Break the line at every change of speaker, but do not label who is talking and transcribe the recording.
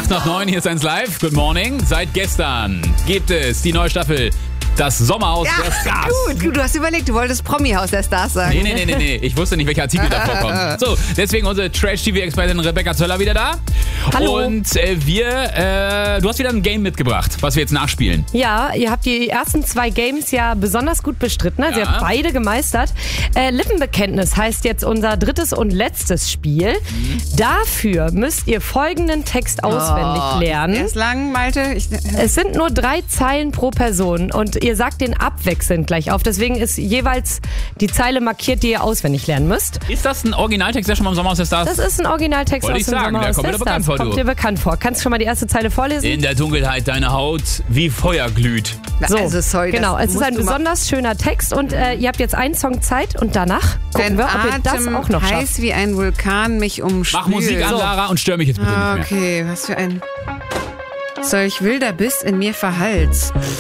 8 nach 9, hier ist 1 Live. Good morning. Seit gestern gibt es die neue Staffel Das Sommerhaus der Stars.
Gut, du hast überlegt, du wolltest Promi-Haus der Stars sagen.
Nee. Ich wusste nicht, welcher Artikel da vorkommt. So, deswegen unsere Trash-TV-Expertin Rebecca Zöller wieder da.
Hallo.
Und du hast wieder ein Game mitgebracht, was wir jetzt nachspielen.
Ja, ihr habt die ersten 2 Games ja besonders gut bestritten. Also ihr habt beide gemeistert. Lippenbekenntnis heißt jetzt unser drittes und letztes Spiel. Dafür müsst ihr folgenden Text auswendig lernen.
Der ist lang, Malte.
Es sind nur 3 Zeilen pro Person und ihr sagt den abwechselnd gleich auf. Deswegen ist jeweils die Zeile markiert, die ihr auswendig lernen müsst.
Ist das ein Originaltext, der schon mal im Sommerhaus der Stars?
Das ist ein Originaltext
Wollte
aus
ich
dem
sagen, der
Sommerhaus
kommt
der
mir bekannt
Stars.
vor, du.
Kommt dir bekannt vor. Kannst du schon mal die erste Zeile vorlesen?
In der Dunkelheit deine Haut wie Feuer glüht.
So,
Also, sorry,
genau.
das
Es ist
musst
ein
du mal-
besonders schöner Text und ihr habt jetzt einen Song Zeit und danach gucken
Dein
wir, ob ihr das
Atem
auch noch schafft.
heiß wie ein Vulkan mich umspült.
Mach Musik an, Lara, und stör mich jetzt bitte nicht mehr.
Okay, was für ein... Solch wilder Biss in mir verhallt.